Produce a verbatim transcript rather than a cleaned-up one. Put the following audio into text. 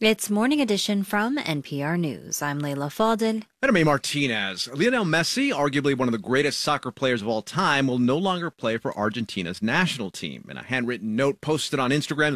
It's Morning Edition from N P R News. I'm Leila Fadel. And I'm A. Martinez. Lionel Messi, arguably one of the greatest soccer players of all time, will no longer play for Argentina's national team. In a handwritten note posted on Instagram,